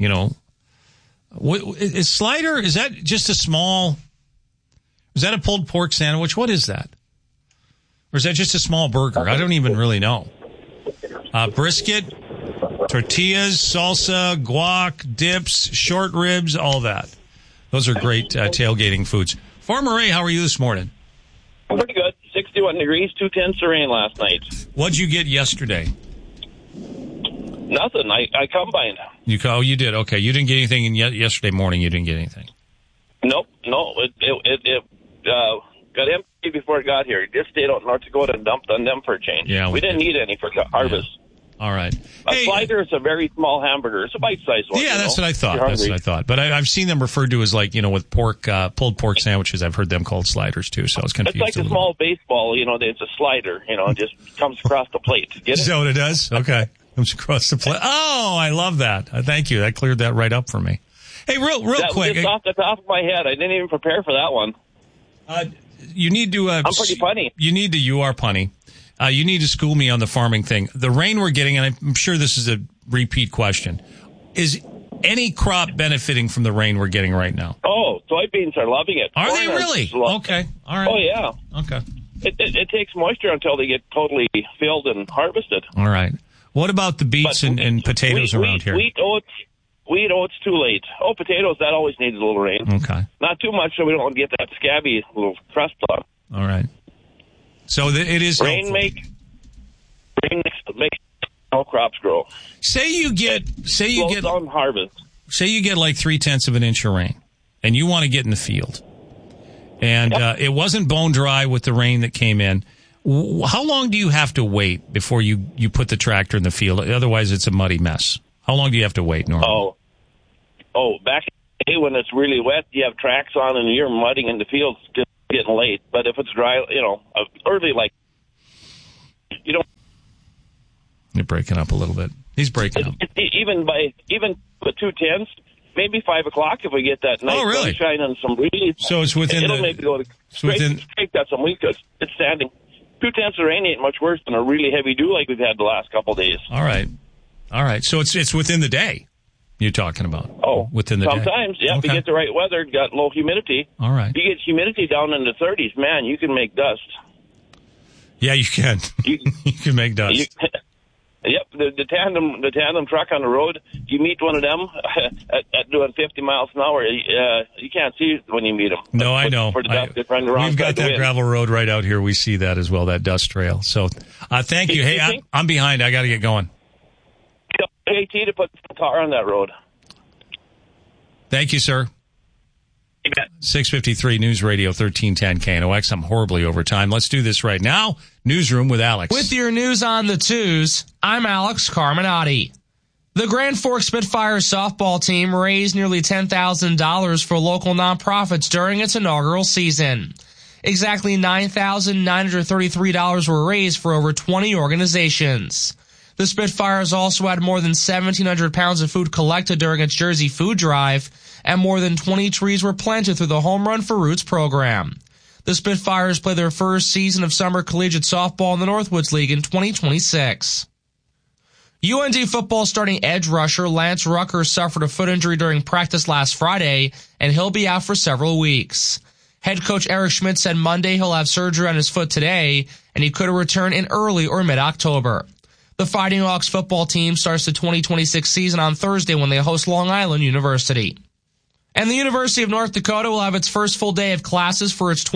Speaker 1: is slider, is that just a small, is that a pulled pork sandwich? What is that? Or is that just a small burger? I don't even really know. Brisket, tortillas, salsa, guac, dips, short ribs, all that. Those are great tailgating foods. Farmer Ray, how are you this morning?
Speaker 14: Pretty good. 61 degrees, 2/10 of rain last night.
Speaker 1: What'd you get yesterday?
Speaker 14: Nothing. I combined.
Speaker 1: You did? Okay. You didn't get anything yesterday morning. You didn't get anything.
Speaker 14: Nope. No. It got empty before it got here. It just stayed out in North Dakota and dumped on them for a change.
Speaker 1: Yeah,
Speaker 14: we didn't need any for harvest.
Speaker 1: Yeah. All right.
Speaker 14: A slider is a very small hamburger. It's a bite-sized one.
Speaker 1: Yeah, that's what I thought. That's what I thought. But I've seen them referred to as with pork, pulled pork sandwiches. I've heard them called sliders too. So I was confused.
Speaker 14: It's like a small baseball. It's a slider. It just comes across the plate. Get it?
Speaker 1: Is that what it does? Okay. Comes across the plate. Oh, I love that. Thank you. That cleared that right up for me. Hey, real quick.
Speaker 14: Just off the top of my head, I didn't even prepare for that one.
Speaker 1: You need to.
Speaker 14: I'm pretty punny.
Speaker 1: You are punny. You need to school me on the farming thing. The rain we're getting, and I'm sure this is a repeat question, is any crop benefiting from the rain we're getting right now?
Speaker 14: Oh, soybeans are loving it.
Speaker 1: Are they really? Okay. All right.
Speaker 14: Oh, yeah.
Speaker 1: Okay.
Speaker 14: It takes moisture until they get totally filled and harvested.
Speaker 1: All right. What about the beets and potatoes around here?
Speaker 14: Wheat, oats, too late. Oh, potatoes, that always needs a little rain.
Speaker 1: Okay.
Speaker 14: Not too much so we don't get that scabby little crust on.
Speaker 1: All right. So it is
Speaker 14: rain makes all crops grow.
Speaker 1: Say you get
Speaker 14: on harvest.
Speaker 1: Say you get like 0.3 of an inch of rain, and you want to get in the field, and it wasn't bone dry with the rain that came in. How long do you have to wait before you put the tractor in the field? Otherwise, it's a muddy mess. How long do you have to wait normally?
Speaker 14: Back in the day when it's really wet, you have tracks on and you're mudding in the fields, just getting late. But if it's dry, early, like, you don't.
Speaker 1: You're breaking up a little bit. He's breaking up.
Speaker 14: Even with 2:10, maybe 5 o'clock if we get that nice sunshine and some breeze.
Speaker 1: So it's within
Speaker 14: it'll maybe go straight got some week because it's standing. 2/10 of rain ain't much worse than a really heavy dew like we've had the last couple of days.
Speaker 1: All right. So it's within the day you're talking about. Within the
Speaker 14: sometimes,
Speaker 1: day.
Speaker 14: If you get the right weather, got low humidity.
Speaker 1: All right.
Speaker 14: If you get humidity down in the 30s, man, you can make dust.
Speaker 1: Yeah, you can. You can make dust.
Speaker 14: Yep, the tandem truck on the road, you meet one of them at doing 50 miles an hour, you can't see when you meet them.
Speaker 1: No, I know.
Speaker 14: For the dust that's running around.
Speaker 1: We've got that gravel road right out here. We see that as well, that dust trail. So thank you. Hey, I'm behind. I got to get going.
Speaker 14: AT to put the car on that road.
Speaker 1: Thank you, sir. 6:53 News Radio 1310 KNOX. I'm horribly over time. Let's do this right now. Newsroom with Alex.
Speaker 3: With your news on the twos, I'm Alex Carminati. The Grand Forks Spitfire softball team raised nearly $10,000 for local nonprofits during its inaugural season. Exactly $9,933 were raised for over 20 organizations. The Spitfires also had more than 1,700 pounds of food collected during its Jersey food drive, and more than 20 trees were planted through the Home Run for Roots program. The Spitfires play their first season of summer collegiate softball in the Northwoods League in 2026. UND football starting edge rusher Lance Rucker suffered a foot injury during practice last Friday, and he'll be out for several weeks. Head coach Eric Schmidt said Monday he'll have surgery on his foot today, and he could return in early or mid-October. The Fighting Hawks football team starts the 2026 season on Thursday when they host Long Island University. And the University of North Dakota will have its first full day of classes for its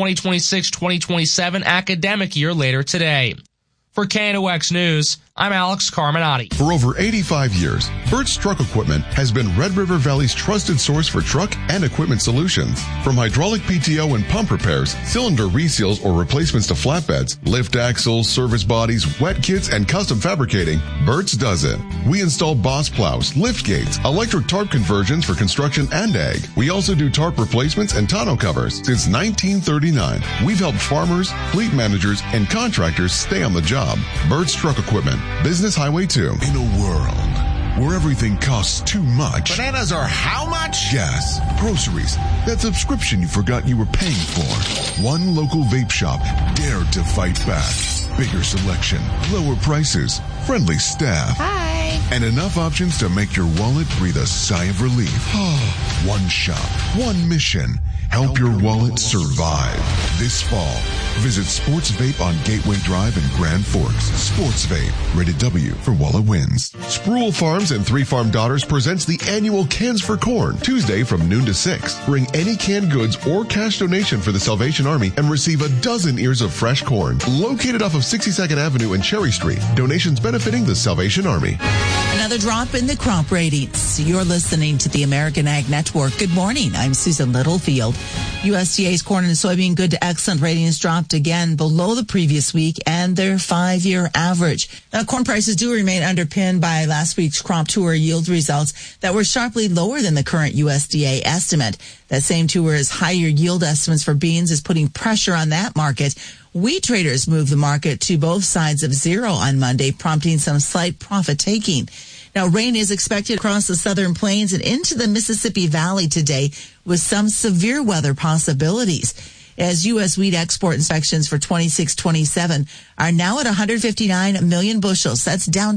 Speaker 3: 2026-2027 academic year later today. For KNOX News, I'm Alex Carminati.
Speaker 9: For over 85 years, Burt's Truck Equipment has been Red River Valley's trusted source for truck and equipment solutions. From hydraulic PTO and pump repairs, cylinder reseals or replacements to flatbeds, lift axles, service bodies, wet kits, and custom fabricating, Burt's does it. We install boss plows, lift gates, electric tarp conversions for construction and ag. We also do tarp replacements and tonneau covers. Since 1939, we've helped farmers, fleet managers, and contractors stay on the job. Burt's Truck Equipment, Business Highway 2. In a world where everything costs too much.
Speaker 15: Bananas are how much?
Speaker 9: Gas, groceries, that subscription you forgot you were paying for. One local vape shop dared to fight back. Bigger selection, lower prices, friendly staff.
Speaker 15: Hi.
Speaker 9: And enough options to make your wallet breathe a sigh of relief. One shop, one mission. Help your wallet survive. This fall, visit Sports Vape on Gateway Drive in Grand Forks. Sports Vape, rated W for Walla Wins. Sproul Farms and Three Farm Daughters presents the annual Cans for Corn, Tuesday from noon to 6. Bring any canned goods or cash donation for the Salvation Army and receive a dozen ears of fresh corn. Located off of 62nd Avenue and Cherry Street. Donations benefiting the Salvation Army.
Speaker 16: Another drop in the crop ratings. You're listening to the American Ag Network. Good morning. I'm Susan Littlefield. USDA's corn and soybean good to excellent ratings dropped again below the previous week and their 5-year average. Now, corn prices do remain underpinned by last week's crop tour yield results that were sharply lower than the current USDA estimate. That same tour's higher yield estimates for beans is putting pressure on that market. Wheat traders moved the market to both sides of zero on Monday, prompting some slight profit taking. Now, rain is expected across the southern plains and into the Mississippi Valley today with some severe weather possibilities. As U.S. wheat export inspections for 26-27 are now at 159 million bushels. That's down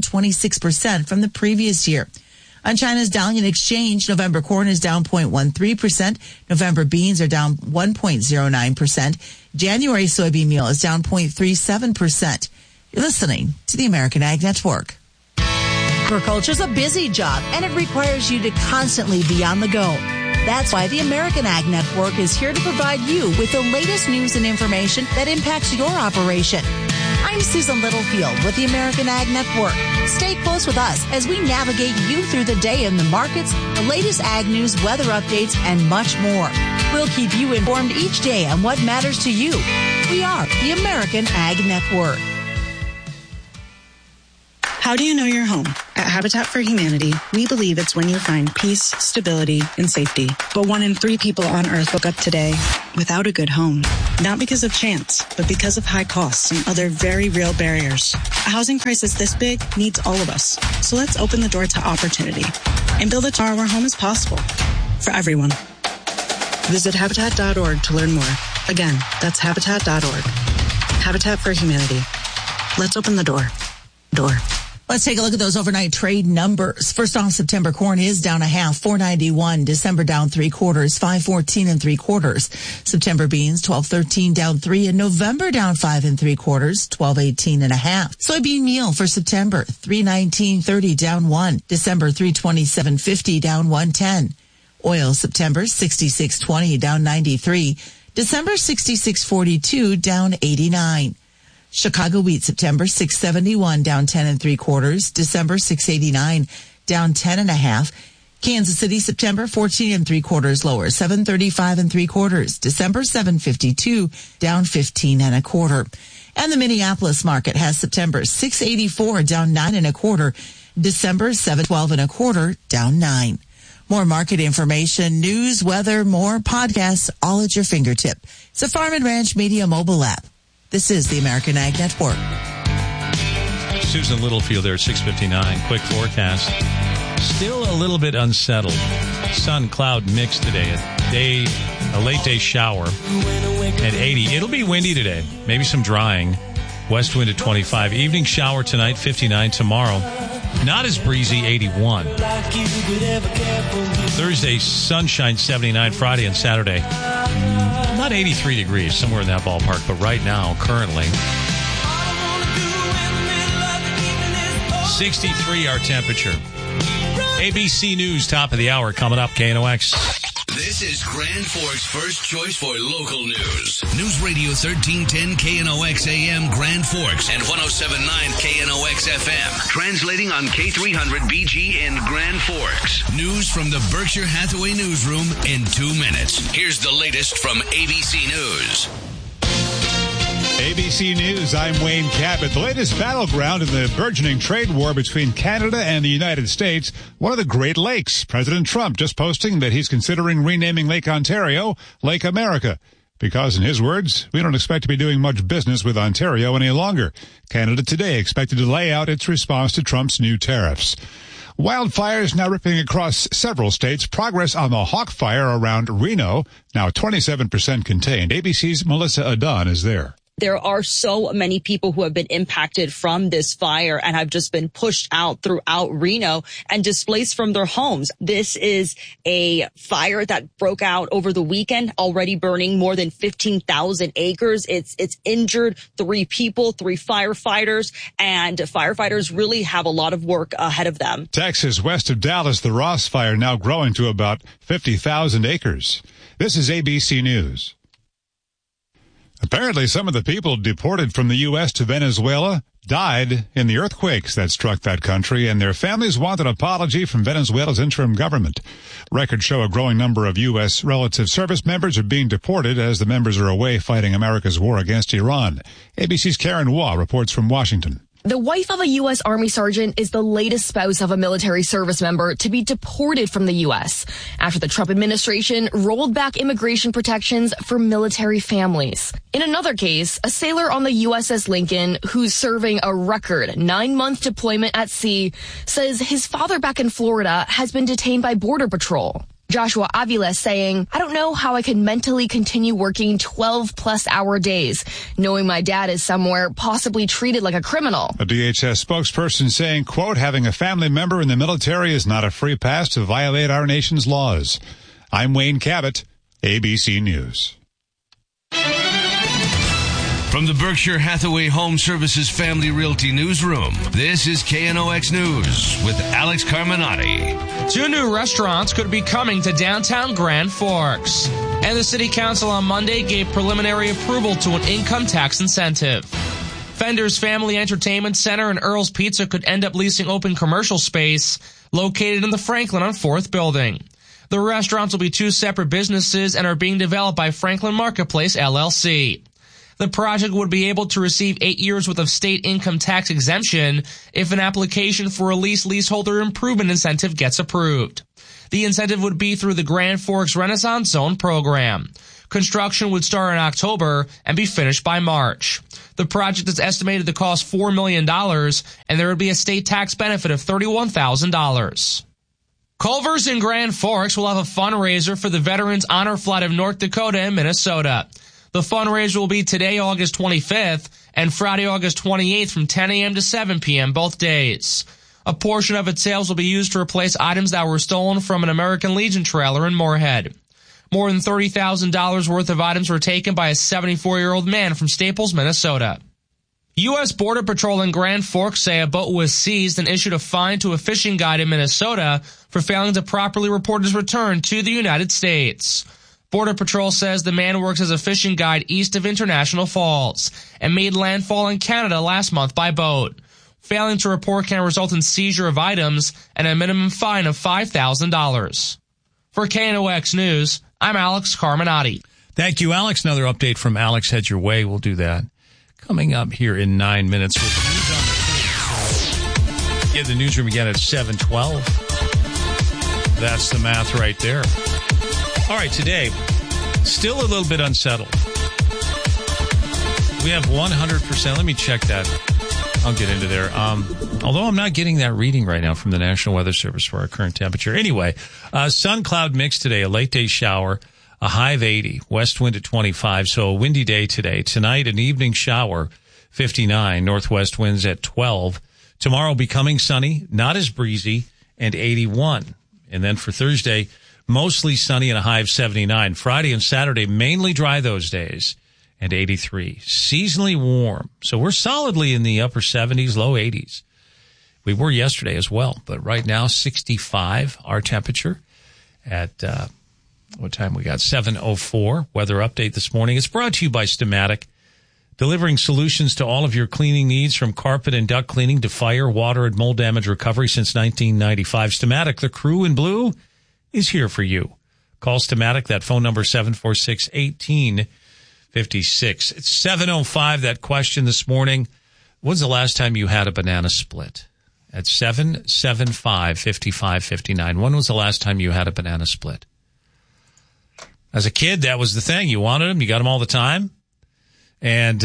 Speaker 16: 26% from the previous year. On China's Dalian Exchange, November corn is down 0.13%. November beans are down 1.09%. January soybean meal is down 0.37%. You're listening to the American Ag Network.
Speaker 17: Agriculture is a busy job, and it requires you to constantly be on the go. That's why the American Ag Network is here to provide you with the latest news and information that impacts your operation. I'm Susan Littlefield with the American Ag Network. Stay close with us as we navigate you through the day in the markets, the latest ag news, weather updates, and much more. We'll keep you informed each day on what matters to you. We are the American Ag Network.
Speaker 15: How do you know your home? At Habitat for Humanity, we believe it's when you find peace, stability, and safety. But 1 in 3 people on Earth woke up today without a good home. Not because of chance, but because of high costs and other very real barriers. A housing crisis this big needs all of us. So let's open the door to opportunity and build a tomorrow where home is possible for everyone. Visit Habitat.org to learn more. Again, that's Habitat.org. Habitat for Humanity. Let's open the door.
Speaker 16: Let's take a look at those overnight trade numbers. First off, September corn is down a half, 491. December down 3/4, 514 3/4. September beans, 1213 down 3, and November down 5 3/4, 1218 1/2. Soybean meal for September, 319.30 down 1. December 327.50 down 110. Oil September 66.20 down 93. December 66.42 down 89. Chicago wheat September 671 down 10 3/4. December 689 down 10 1/2. Kansas City September 14 3/4 lower, 735 3/4. December 752 down 15 1/4. And the Minneapolis market has September 684 down 9 1/4. December 712 1/4 down 9. More market information, news, weather, more podcasts, all at your fingertip. It's a Farm and Ranch Media mobile app. This is the American Ag Network.
Speaker 1: Susan Littlefield there at 6:59. Quick forecast. Still a little bit unsettled. Sun cloud mix today. A late day shower at 80. It'll be windy today. Maybe some drying. West wind at 25. Evening shower tonight, 59 tomorrow. Not as breezy, 81. Thursday, sunshine, 79. Friday and Saturday, not 83 degrees, somewhere in that ballpark. But right now, currently, 63 our temperature. ABC News, top of the hour, coming up, KNOX.
Speaker 8: This is Grand Forks' first choice for local news. News Radio 1310 KNOX AM Grand Forks and 1079 KNOX FM. Translating on K300 BG in Grand Forks. News from the Berkshire Hathaway newsroom in 2 minutes. Here's the latest from ABC News.
Speaker 18: ABC News, I'm Wayne Cabot. The latest battleground in the burgeoning trade war between Canada and the United States, one of the Great Lakes. President Trump just posting that he's considering renaming Lake Ontario Lake America. Because, in his words, we don't expect to be doing much business with Ontario any longer. Canada today expected to lay out its response to Trump's new tariffs. Wildfires now ripping across several states. Progress on the Hawk Fire around Reno, now 27% contained. ABC's Melissa Adon is there.
Speaker 19: There are so many people who have been impacted from this fire and have just been pushed out throughout Reno and displaced from their homes. This is a fire that broke out over the weekend, already burning more than 15,000 acres. It's injured 3 people, 3 firefighters, and firefighters really have a lot of work ahead of them.
Speaker 18: Texas, west of Dallas, the Ross Fire now growing to about 50,000 acres. This is ABC News. Apparently, some of the people deported from the U.S. to Venezuela died in the earthquakes that struck that country, and their families want an apology from Venezuela's interim government. Records show a growing number of U.S. relative service members are being deported as the members are away fighting America's war against Iran. ABC's Karen Waugh reports from Washington.
Speaker 20: The wife of a U.S. Army sergeant is the latest spouse of a military service member to be deported from the U.S. after the Trump administration rolled back immigration protections for military families. In another case, a sailor on the USS Lincoln, who's serving a record 9-month deployment at sea, says his father back in Florida has been detained by Border Patrol. Joshua Avila saying, "I don't know how I can mentally continue working 12-plus hour days, knowing my dad is somewhere possibly treated like a criminal."
Speaker 18: A DHS spokesperson saying, quote, "Having a family member in the military is not a free pass to violate our nation's laws." I'm Wayne Cabot, ABC News.
Speaker 8: From the Berkshire Hathaway Home Services Family Realty Newsroom, this is KNOX News with Alex Carminati.
Speaker 3: 2 new restaurants could be coming to downtown Grand Forks. And the City Council on Monday gave preliminary approval to an income tax incentive. Fender's Family Entertainment Center and Earl's Pizza could end up leasing open commercial space located in the Franklin on 4th building. The restaurants will be 2 separate businesses and are being developed by Franklin Marketplace, LLC. The project would be able to receive 8 years worth of state income tax exemption if an application for a leaseholder improvement incentive gets approved. The incentive would be through the Grand Forks Renaissance Zone program. Construction would start in October and be finished by March. The project is estimated to cost $4 million, and there would be a state tax benefit of $31,000. Culver's in Grand Forks will have a fundraiser for the Veterans Honor Flight of North Dakota and Minnesota. The fundraiser will be today, August 25th, and Friday, August 28th from 10 a.m. to 7 p.m. both days. A portion of its sales will be used to replace items that were stolen from an American Legion trailer in Moorhead. More than $30,000 worth of items were taken by a 74-year-old man from Staples, Minnesota. U.S. Border Patrol in Grand Forks say a boat was seized and issued a fine to a fishing guide in Minnesota for failing to properly report his return to the United States. Border Patrol says the man works as a fishing guide east of International Falls and made landfall in Canada last month by boat. Failing to report can result in seizure of items and a minimum fine of $5,000. For KNOX News, I'm Alex Carminati.
Speaker 1: Thank you, Alex. Another update from Alex heads your way. We'll do that coming up here in 9 minutes. With news on the get the newsroom again at 7:12. That's the math right there. All right, today, still a little bit unsettled. We have 100%. Let me check that. I'll get into there. Although I'm not getting that reading right now from the National Weather Service for our current temperature. Anyway, sun cloud mix today, a late day shower, a high of 80, west wind at 25, so a windy day today. Tonight, an evening shower, 59, northwest winds at 12. Tomorrow, becoming sunny, not as breezy, and 81. And then for Thursday, mostly sunny and a high of 79. Friday and Saturday, mainly dry those days, and 83. Seasonally warm. So we're solidly in the upper 70s, low 80s. We were yesterday as well, but right now 65 our temperature at what time we got? 7:04. Weather update this morning. It's brought to you by Stamatic, delivering solutions to all of your cleaning needs, from carpet and duct cleaning to fire, water, and mold damage recovery since 1995. Stamatic, the crew in blue, is here for you. Call Stamatic. That phone number 746-1856. It's 7:05. That question this morning: when's the last time you had a banana split? At 775-5559. When was the last time you had a banana split? As a kid, that was the thing. You wanted them. You got them all the time. And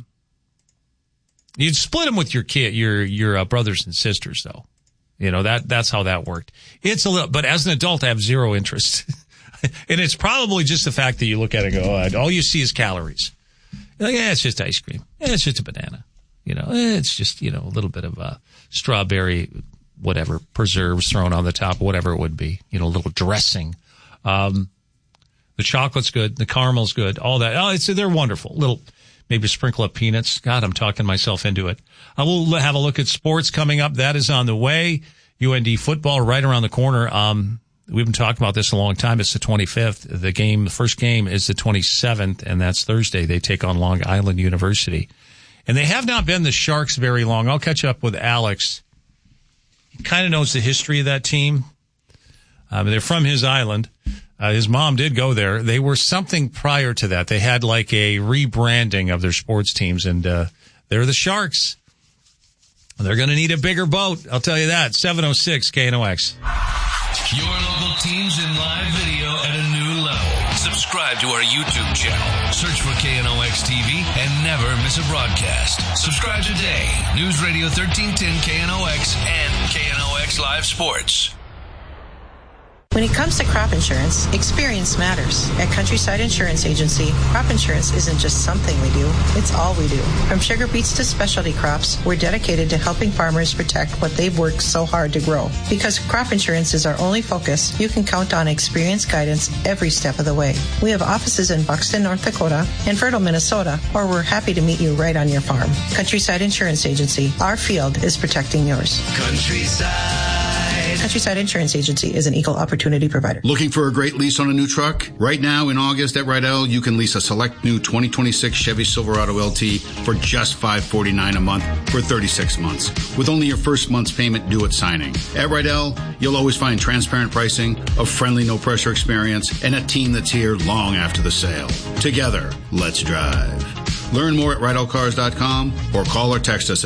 Speaker 1: you'd split them with your kid, your brothers and sisters, though. You know, that's how that worked. It's a little, but as an adult, I have zero interest. And it's probably just the fact that you look at it and go, oh, all you see is calories. You're like, it's just ice cream. It's just a banana. You know, it's just, a little bit of strawberry, whatever, preserves thrown on the top, whatever it would be. A little dressing. The chocolate's good. The caramel's good. All that. Oh, they're wonderful. Little, maybe sprinkle of peanuts. God, I'm talking myself into it. I will have a look at sports coming up. That is on the way. UND football right around the corner. We've been talking about this a long time. It's the 25th. The first game is the 27th, and that's Thursday. They take on Long Island University. And they have not been the Sharks very long. I'll catch up with Alex. He kind of knows the history of that team. They're from his island. His mom did go there. They were something prior to that. They had like a rebranding of their sports teams, and they're the Sharks. They're going to need a bigger boat. I'll tell you that. 7:06 KNOX.
Speaker 8: Your local teams in live video at a new level. Subscribe to our YouTube channel. Search for KNOX TV and never miss a broadcast. Subscribe today. News Radio 1310 KNOX and KNOX Live Sports.
Speaker 21: When it comes to crop insurance, experience matters. At Countryside Insurance Agency, crop insurance isn't just something we do, it's all we do. From sugar beets to specialty crops, we're dedicated to helping farmers protect what they've worked so hard to grow. Because crop insurance is our only focus, you can count on experienced guidance every step of the way. We have offices in Buxton, North Dakota, and Fertile, Minnesota, or we're happy to meet you right on your farm. Countryside Insurance Agency, our field is protecting yours. Countryside Insurance Agency is an equal opportunity provider.
Speaker 22: Looking for a great lease on a new truck? Right now in August at Rydell, you can lease a select new 2026 Chevy Silverado LT for just $549 a month for 36 months, with only your first month's payment due at signing. At Rydell, you'll always find transparent pricing, a friendly, no-pressure experience, and a team that's here long after the sale. Together, let's drive. Learn more at RidellCars.com or call or text us at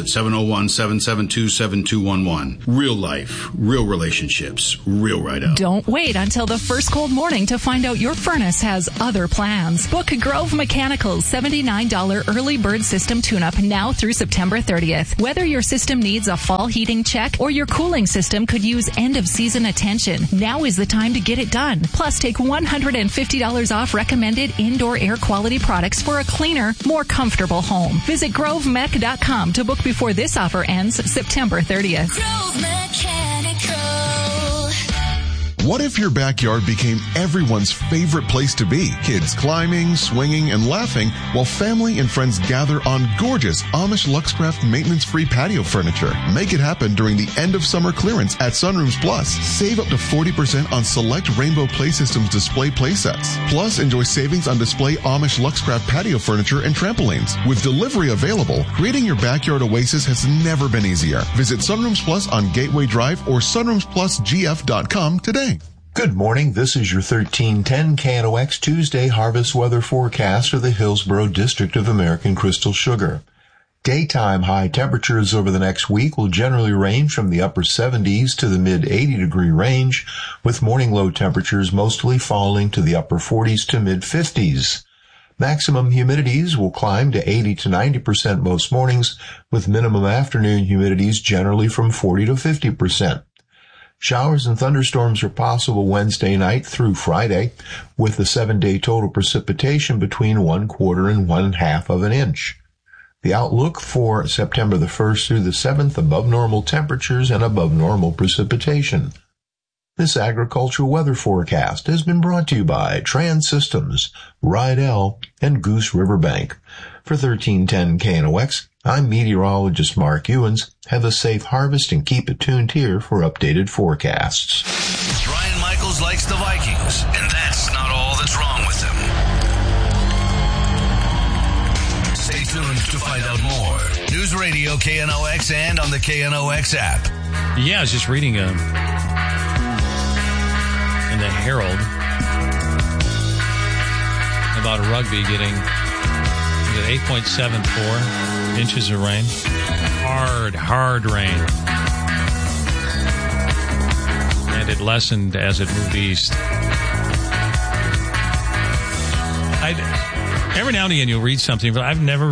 Speaker 22: 701-772-7211. Real life, real relationships, real Rydell.
Speaker 12: Don't wait until the first cold morning to find out your furnace has other plans. Book Grove Mechanical's $79 early bird system tune-up now through September 30th. Whether your system needs a fall heating check or your cooling system could use end-of-season attention, now is the time to get it done. Plus, take $150 off recommended indoor air quality products for a cleaner, more comfortable home. Visit grovemech.com to book before this offer ends September 30th.
Speaker 2: Grove Mechanical.
Speaker 9: What if your backyard became everyone's favorite place to be? Kids climbing, swinging, and laughing while family and friends gather on gorgeous Amish Luxcraft maintenance-free patio furniture. Make it happen during the end of summer clearance at Sunrooms Plus. Save up to 40% on select Rainbow Play Systems display playsets. Plus, enjoy savings on display Amish Luxcraft patio furniture and trampolines. With delivery available, creating your backyard oasis has never been easier. Visit Sunrooms Plus on Gateway Drive or sunroomplusgf.com today.
Speaker 11: Good morning. This is your 1310 KNOX Tuesday harvest weather forecast for the Hillsborough District of American Crystal Sugar. Daytime high temperatures over the next week will generally range from the upper 70s to the mid 80 degree range, with morning low temperatures mostly falling to the upper 40s to mid 50s. Maximum humidities will climb to 80 to 90% most mornings, with minimum afternoon humidities generally from 40 to 50%. Showers and thunderstorms are possible Wednesday night through Friday, with the 7-day total precipitation between 1/4 and 1/2 of an inch. The outlook for September the 1st through the 7th, above normal temperatures and above normal precipitation. This agricultural weather forecast has been brought to you by Trans Systems, Rydell, and Goose River Bank. For 1310 KNOX, I'm meteorologist Mark Ewens. Have a safe harvest and keep it tuned here for updated forecasts.
Speaker 8: Brian Michaels likes the Vikings, and that's not all that's wrong with them. Stay tuned to find out more. News Radio KNOX and on the KNOX app.
Speaker 1: Yeah, I was just reading in the Herald about rugby getting 8.74 inches of rain. Hard rain. And it lessened as it moved east. Every now and again you'll read something, but I've never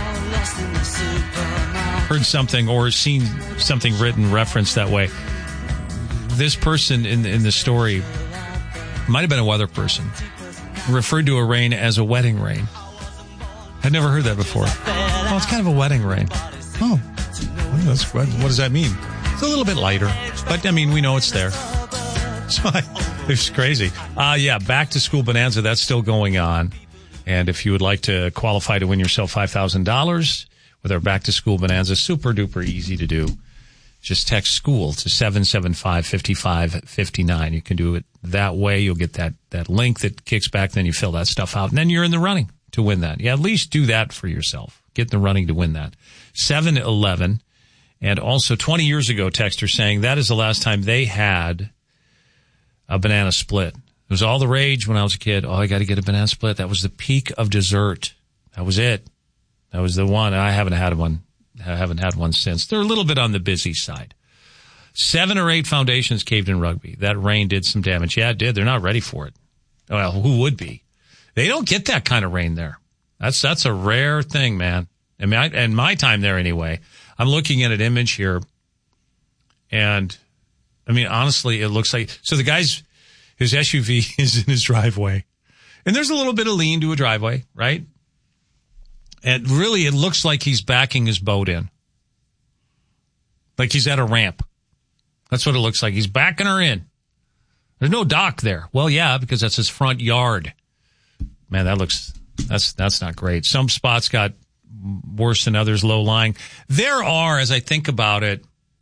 Speaker 1: heard something or seen something written referenced that way. This person in the story might have been a weather person, referred to a rain as a wedding rain. I'd never heard that before. Oh, it's kind of a wedding rain. Oh, that's what does that mean? It's a little bit lighter, but I mean, we know it's there. So it's crazy. Yeah, back to school bonanza. That's still going on. And if you would like to qualify to win yourself $5,000 with our back to school bonanza, super duper easy to do. Just text school to 775-5559. You can do it that way. You'll get that link that kicks back. Then you fill that stuff out, and then you're in the running to win that. Yeah, at least do that for yourself. Get in the running to win that. 7-11. And also 20 years ago, texter saying that is the last time they had a banana split. It was all the rage when I was a kid. Oh, I got to get a banana split. That was the peak of dessert. That was it. That was the one. I haven't had one. I haven't had one since. They're a little bit on the busy side. 7 or 8 foundations caved in Rugby. That rain did some damage. Yeah, it did. They're not ready for it. Well, who would be? They don't get that kind of rain there. That's a rare thing, man. I mean, and my time there anyway. I'm looking at an image here, and I mean, honestly, it looks like so. The guy's his SUV is in his driveway, and there's a little bit of lean to a driveway, right? And really, it looks like he's backing his boat in, like he's at a ramp. That's what it looks like. He's backing her in. There's no dock there. Well, yeah, because that's his front yard. Man, that's not great. Some spots got worse than others, low lying. There are, as I think about it,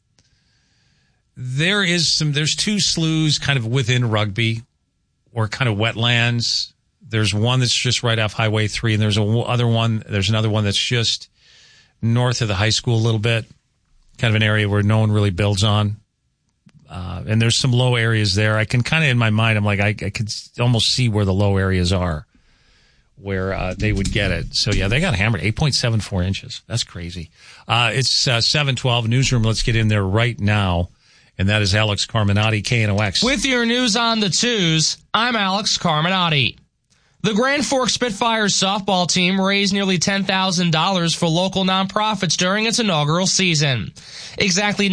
Speaker 1: there's 2 sloughs kind of within Rugby or kind of wetlands. There's one that's just right off Highway 3, and there's another one that's just north of the high school a little bit, kind of an area where no one really builds on. And there's some low areas there. I can kind of, in my mind, I'm like, I could almost see where the low areas are. where they would get it. So, yeah, they got hammered, 8.74 inches. That's crazy. It's 7:12 Newsroom. Let's get in there right now. And that is Alex Carminati, KNOX.
Speaker 3: With your news on the twos, I'm Alex Carminati. The Grand Forks Spitfires softball team raised nearly $10,000 for local nonprofits during its inaugural season. Exactly